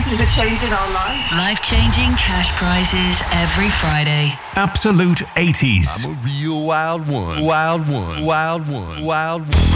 This is a change in our life. Life-changing cash prizes every Friday. Absolute 80s. I'm a real wild one. Wild one. Wild one. Wild one.